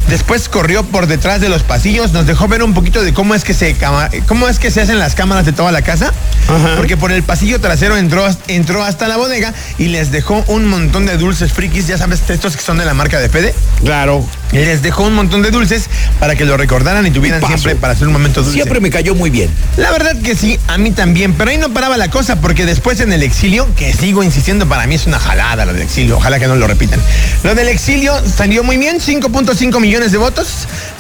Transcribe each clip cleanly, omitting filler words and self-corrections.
Después corrió por detrás de los pasillos, nos dejó ver un poquito de cómo es que se hacen las cámaras de toda la casa. Ajá. Porque por el pasillo trasero entró hasta la bodega y les dejó un montón de dulces frikis, ya sabes, estos que son de la marca de Fede. Claro. Y les dejó un montón de dulces para que lo recordaran y tuvieran siempre para hacer un momento dulce. Siempre me cayó muy bien. La verdad que sí, a mí también, pero ahí no paraba la cosa, porque después en el exilio, que sigo insistiendo, para mí es una jalada lo del exilio, ojalá que no lo repitan. Lo del exilio salió muy bien, 5.5 millones de votos,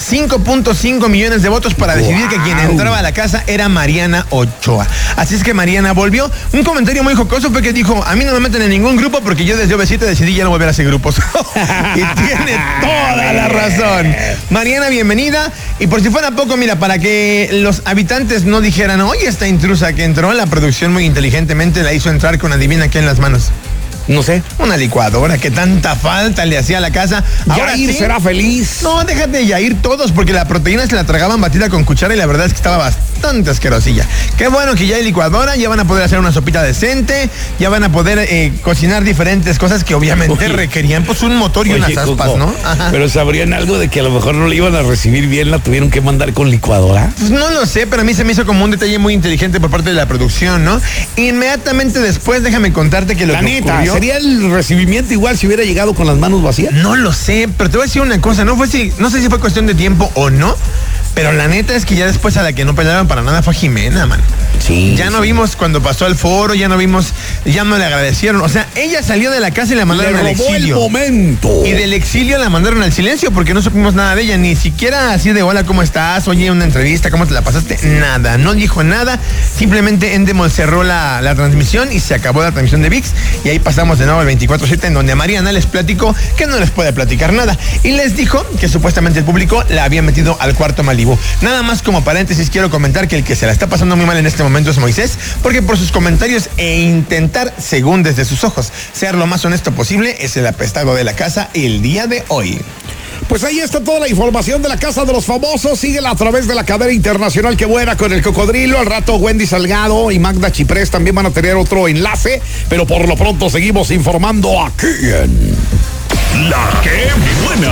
5.5 millones de votos para decidir que quien entraba a la casa era Mariana Ochoa. Así es que Mariana volvió. Un comentario muy jocoso fue que dijo, a mí no me meten en ningún grupo porque yo desde OV7 decidí ya no volver a hacer grupos. Y tiene toda la razón. Mariana, bienvenida. Y por si fuera poco, mira, para que los habitantes no dijeran, oye, esta intrusa que entró, la producción muy inteligentemente la hizo entrar con adivina qué en las manos. No sé. Una licuadora que tanta falta le hacía a la casa. Ahora Yair será feliz. No, déjate de Yair todos, porque la proteína se la tragaban batida con cuchara y la verdad es que estaba bastante asquerosilla. Qué bueno que ya hay licuadora, ya van a poder hacer una sopita decente, ya van a poder cocinar diferentes cosas que obviamente requerían pues un motor y unas aspas, ¿no? Ajá. Pero sabrían algo de que a lo mejor no le iban a recibir bien, la tuvieron que mandar con licuadora. Pues no lo sé, pero a mí se me hizo como un detalle muy inteligente por parte de la producción, ¿no? Inmediatamente después, déjame contarte que lo que ocurrió... ¿Sería el recibimiento igual si hubiera llegado con las manos vacías? No lo sé, pero te voy a decir una cosa, no sé si fue cuestión de tiempo o no, pero la neta es que ya después a la que no pelearon para nada fue Jimena, man. Sí. Ya no vimos cuando pasó al foro, ya no le agradecieron. O sea, ella salió de la casa y la mandaron al exilio. El momento. Y del exilio la mandaron al silencio porque no supimos nada de ella, ni siquiera así de hola, ¿cómo estás? Oye, una entrevista, ¿cómo te la pasaste? Nada, no dijo nada. Simplemente Endemol cerró la transmisión y se acabó la transmisión de ViX. Y ahí pasamos de nuevo al 24/7, en donde a Mariana les platicó que no les puede platicar nada. Y les dijo que supuestamente el público la había metido al cuarto Malibu. Nada más como paréntesis, quiero comentar que el que se la está pasando muy mal en este momento es Moisés, porque por sus comentarios e intentar, según desde sus ojos, ser lo más honesto posible, es el apestado de la casa el día de hoy. Pues ahí está toda la información de la Casa de los Famosos. Síguela a través de la cadena internacional Que Buena con el Cocodrilo. Al rato Wendy Salgado y Magda Chiprés también van a tener otro enlace, pero por lo pronto seguimos informando aquí en La Que Buena.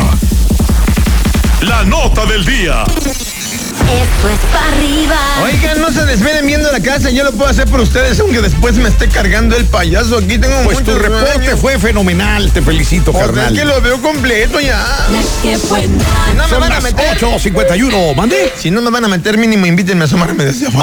La nota del día. Esto es para arriba. Oigan, no se desvelen viendo la casa, yo lo puedo hacer por ustedes, aunque después me esté cargando el payaso. Aquí tengo pues mucho tu reporte fue fenomenal, te felicito, carnal. Es que lo veo completo ya. Qué buena. No me Son van a las meter. 8:51, ¿mande? Si no me van a meter, mínimo invítenme a asomarme desde abajo.